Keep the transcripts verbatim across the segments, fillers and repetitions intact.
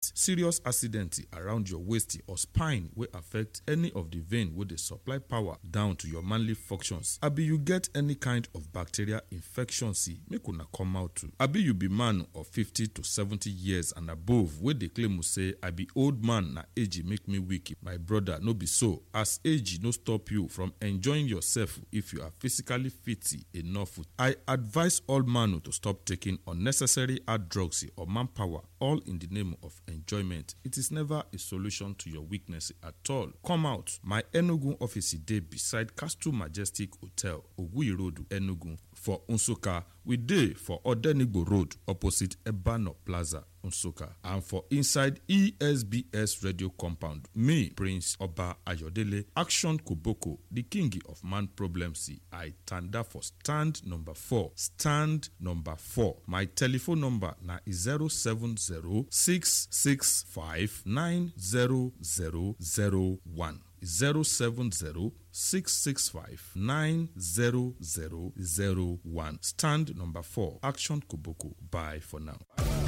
waist, serious accident around your waist or spine wey affect any of the vein wey dey supply power down to your manly functions. Abi you get any kind of bacterial infection, see make una come out too. Abi you be man of fifty to seventy years and above wey dey claim say I be old man na age make me weak. My brother, no be so, as age no stop you from enjoying yourself if you are physically fit enough. I advise all man to stop taking unnecessary hard drugs or manpower, all in the name of enjoyment. It is never a solution to your weakness at all. Come out. My Enugu office dey beside Castle Majestic Hotel, Oguyi Road, Enugu. For Nsukka, we dey for Odenigbo Road, opposite Ebano Plaza, Nsukka. And for inside E S B S Radio Compound, me, Prince Oba Ayodele, Action Koboko, the king of man problems, I tanda for stand number four. Stand number four. My telephone number na zero seven zero six six five nine zero zero zero one. zero seven zero six six five nine zero zero zero one. Stand number four. Action Koboko. Bye for now.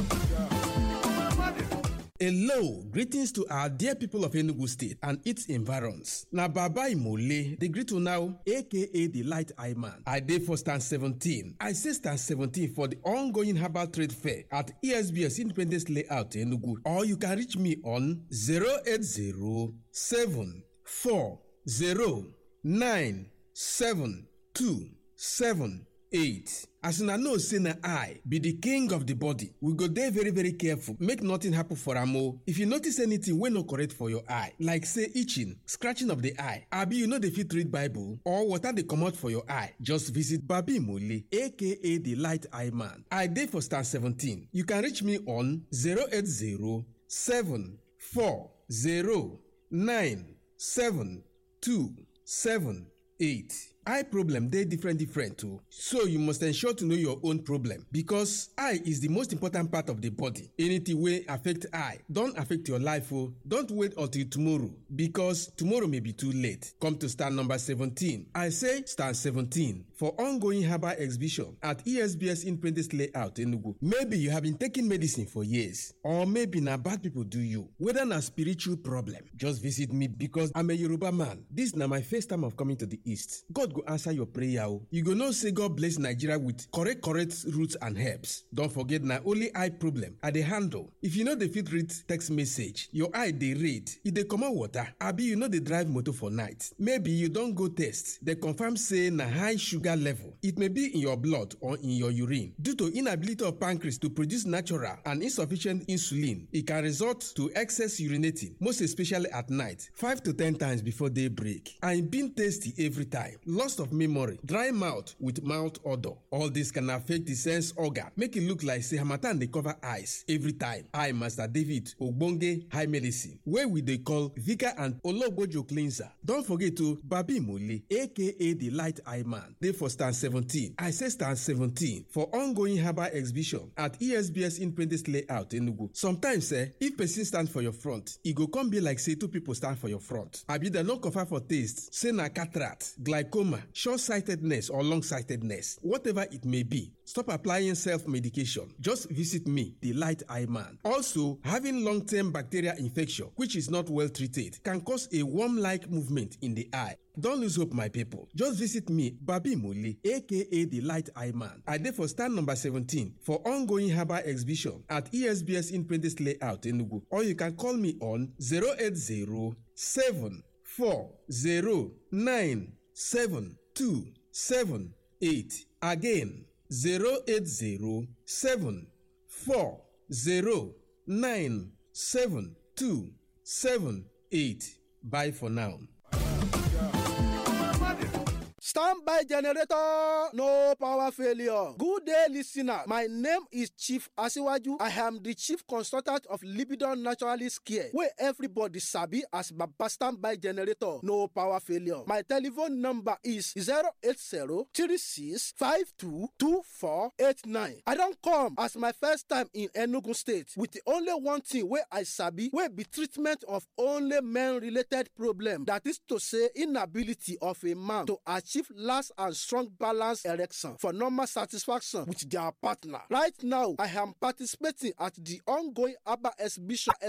Hello, greetings to our dear people of Enugu State and its environs. Na Baba Imole, the greet now, aka the Light Eye Man. I dey for stand seventeen. I say stand seventeen for the ongoing herbal trade fair at E S B S Independence Layout Enugu. Or you can reach me on zero eight zero seven four zero nine seven two seven eight. As una know say na I be the king of the body, we go dey very very careful make nothing happen for am o. If you notice anything wey no correct for your eye, like say itching, scratching of the eye, abi you no dey fit read Bible or water dey comot for your eye, just visit Babi Mole, aka the Light Eye Man. I dey for stand seventeen. You can reach me on zero eight zero seven four zero nine seven two seven eight. Eye problem dey different different too, so you must ensure to know your own problem because eye is the most important part of the body. Anything wey affect eye don affect your life o. Don't wait until tomorrow because tomorrow may be too late. Come to stand number seventeen. I say stand seventeen for ongoing herbal exhibition at E S B S Independence Layout Enugu. Maybe you have been taking medicine for years, or maybe na bad people do you. Whether na spiritual problem, just visit me because I'm a Yoruba man. This na my first time of coming to the East. God go answer your prayer o. You go know say God bless Nigeria with correct correct roots and herbs. Don't forget na only eye problem I dey handle. If you no dey fit read text message, your eye dey read, e dey comot water, abi you no dey drive motor for night. Maybe you don go test, dey confirm say na high sugar level. It may be in your blood or in your urine. Due to inability of pancreas to produce natural and insufficient insulin, it can result to excess urinating, most especially at night, five to ten times before daybreak. And being tasty every time. Loss of memory, dry mouth with mouth odor. All this can affect the sense organ, make it look like say harmattan dey cover eyes every time. I, Master David Ogbonge High Medicine, where we dey call Vika and Ologbojo Cleanser. Don't forget to Babi Mole, aka the Light Eye Man. Dey for stand seventeen. I say stand seventeen for ongoing herbal exhibition at E S B S Independence Layout Enugu. Sometimes, eh, if person stand for your front, e go come be like say two people stand for your front. Abi dem no confirm for taste, say na cataract, glaucoma, short-sightedness or long-sightedness, whatever it may be. Stop applying self-medication. Just visit me, the Light Eye Man. Also, having long-term bacterial infection, which is not well treated, can cause a worm-like movement in the eye. Don't lose hope, my people. Just visit me, Babi Mole, aka the Light Eye Man. I dey for stand number seventeen for ongoing herbal exhibition at E S B S Independence Layout Enugu. Or you can call me on zero eight zero seven four zero nine seven two seven eight. Again, zero eight zero seven four zero nine seven two seven eight. Bye for now. Standby generator, no power failure. Good day, listener. My name is Chief Asiwaju. I am the chief consultant of Libidon Naturalist Care, where everybody sabi as Baba Standby generator, no power failure. My telephone number is zero eight zero three six five two two four eight nine. I don't come as my first time in Enugu State with the only one thing where I sabi, where be treatment of only men-related problem. That is to say, inability of a man to achieve last and strong balance erection for normal satisfaction with their partner. Right now, I am participating at the ongoing A B B A exhibition